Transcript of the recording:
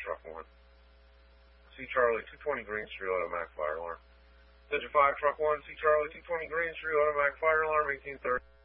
Truck 1. C Charlie 220 Green Street, automatic fire alarm. Digit 5 Truck 1, C Charlie 220 Green Street, automatic fire alarm, 1830.